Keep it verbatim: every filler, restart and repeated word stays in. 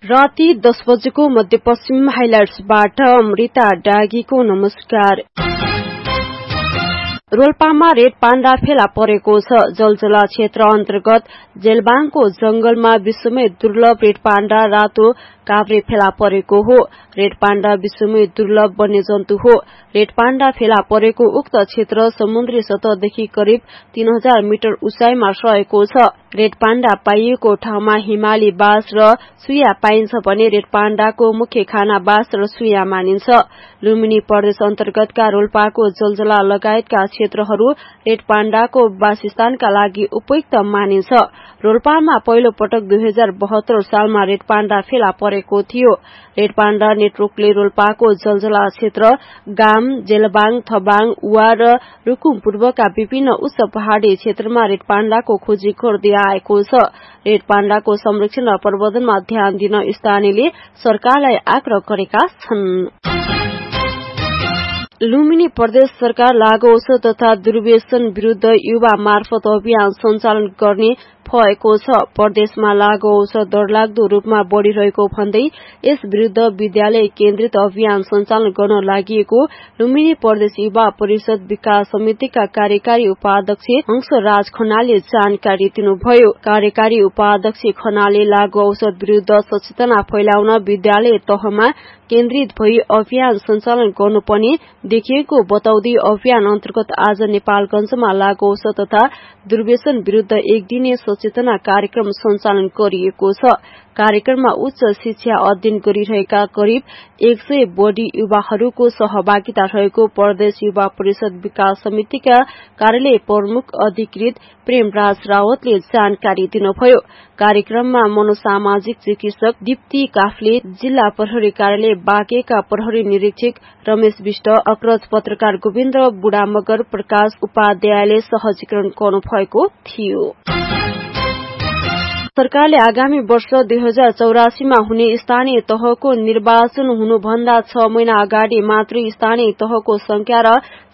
राति दस बजेको मध्यपश्चिम हाइलाइट्सबाट अमृता डागीको नमस्कार। रोल्पामा रेड पाण्डा फेला परेको छ। जलजला क्षेत्र अन्तर्गत जेलबाङको जंगलमा विश्वमै दुर्लभ रेड पाण्डा रातो काभ्रे फेला परेको हो। रेड पाण्डा विश्वमै दुर्लभ वन्यजन्तु हो। रेड पाण्डा फेला परेको उक्त क्षेत्र समुद्री सतहदेखि करिब तीन हजार मिटर उचाइमा रहेको छ। रेड पाण्डा पाइएको ठाउँमा हिमाली बाज र सुया पाइन्छ भने रेड पाण्डाको मुख्य खाना बाज र सुया मानिन्छ। लुम्बिनी प्रदेश अन्तर्गतका रोल्पाको जलजला लगायतका क्षेत्रहरू रेड पाण्डाको वासस्थानका लागि उपयुक्त मानिन्छ। रोल्पामा पहिलो पटक दुई हजार बहत्तर सालमा रेड पाण्डा फेला परेको थियो। रेड पाण्डा नेटवर्कले रोल्पाको जलजला क्षेत्र गाम, जेलबाङ, थबाङ, उवा र रुकुम पूर्वका विभिन्न उच्च पहाड़ी क्षेत्रमा रेड पाण्डाको खोजी गर्दै आएको छ। रेड पाण्डाको संरक्षण र प्रबन्धनमा ध्यान दिन स्थानीयले सरकारलाई आग्रह गरेका छन्। लुम्बिनी प्रदेश सरकार लागू औषध तथा दुर्व्यसन विरूद्ध युवा मार्फत अभियान सञ्चालन गर्ने भएको छ। प्रदेशमा लागू औषध डरलाग्दो रूपमा बढ़िरहेको भन्दै यस विरूद्ध विद्यालय केन्द्रित अभियान सञ्चालन गर्न लागि लुम्बिनी प्रदेश युवा परिषद विकास समितिका कार्यकारी उपाध्यक्ष हंसराज खनालले जानकारी दिनुभयो। कार्यकारी उपाध्यक्ष खनालले लागू औषध विरूद्ध सचेतना फैलाउन विद्यालय तहमा केन्द्रित भई अभियान सञ्चालन गर्नुपर्ने देखिएको बताउँदै अभियान अन्तर्गत आज नेपालगंजमा लागू औषध तथा दुर्व्यसन विरूद्ध एक दिने सचेतना कार्यक्रम सञ्चालन गरिएको छ। कार्यक्रममा उच्च शिक्षा अध्ययन गरिरहेका करिब एक सय बढ़ी युवाहरूको सहभागिता रहेको प्रदेश युवा परिषद विकास समितिका कार्यालय प्रमुख अधिकृत प्रेमराज रावतले जानकारी दिनुभयो। कार्यक्रममा मनोसामाजिक चिकित्सक दीप्ति काफले, जिल्ला प्रहरी कार्यालय बाँकेका प्रहरी निरीक्षक रमेश विष्ट, अग्रज पत्रकार गोविन्द बुढामगर, प्रकाश उपाध्यायले सहजीकरण गर्नुभएको थियो। सरकारले आगामी वर्ष दुई हजार चौरासीमा हुने स्थानीय तहको निर्वाचन हुनुभन्दा छ महिना अगाडि मात्रै स्थानीय तहको संख्या र